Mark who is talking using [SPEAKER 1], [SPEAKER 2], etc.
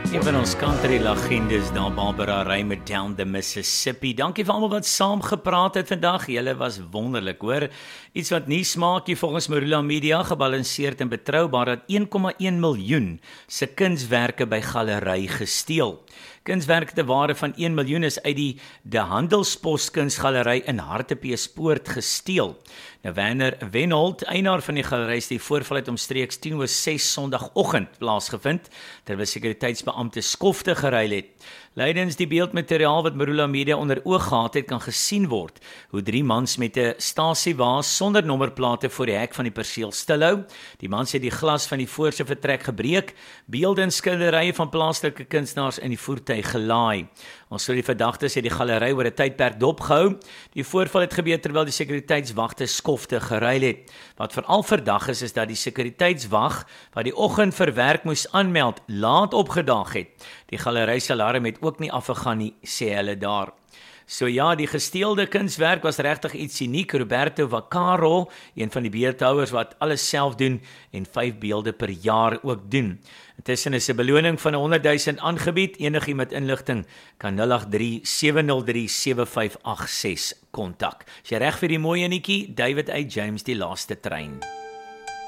[SPEAKER 1] Een van ons country legendes daar Barbara Ray met Down the Mississippi. Dankie vir almal wat saam gepraat het vandag. Julle was wonderlik, hoor. Iets wat nie smaakie volgens Marula Media, gebalanseerd en betroubaar, dat 1,1 miljoen se kunswerke by galery gesteel. Kunswerke te waarde van 1 miljoen is uit die De Handelspost Kunsgalery in Hartbeespoort gesteel. Nou Werner Wenholt, eienaar van die galery, die voorval het omstreeks 10:06 Sondagoggend plaasgevind, terwyl sekuriteitsbeampte skofte geruil het. Lydens die beeldmateriaal wat Marula Media onder oog gehad het, kan gesien word hoe 3 mans met 'n stasiewa sonder nommerplate voor die hek van die perseel stilhou. Die mans het die glas van die voorste vertrek gebreek, beelde en skilderye van plaaslike kunstenaars in die voertuig gelaai. Ons sou die verdagtes het die galery oor 'n tydperk dopgehou. Die voorval het gebeur terwyl die sekuriteitswagte skofte geruil het. Wat veral verdag is dat die sekuriteitswag wat die oggend vir werk moes aanmeld, laat opgedaag het. Die galery se alarm het ook nie afgegaan nie, sê hulle daar. So ja, die gesteelde kunswerk was regtig iets uniek. Roberto Vaccaro, een van die beeldhouers wat alles self doen en 5 beelde per jaar ook doen. Intussen is 'n beloning van 100,000 aangebied. Enigiemand met inligting kan 083-703-7586 kontak. Is jy reg vir die mooi enetjie? David A. James, die laaste trein.